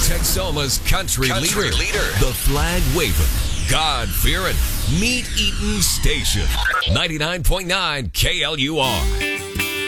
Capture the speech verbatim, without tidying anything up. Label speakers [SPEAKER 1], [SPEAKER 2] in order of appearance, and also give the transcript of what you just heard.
[SPEAKER 1] Texoma's country,
[SPEAKER 2] Country
[SPEAKER 1] leader,
[SPEAKER 2] leader.
[SPEAKER 1] the flag-waving, God-fearing, meat-eating station. ninety-nine point nine K L U R.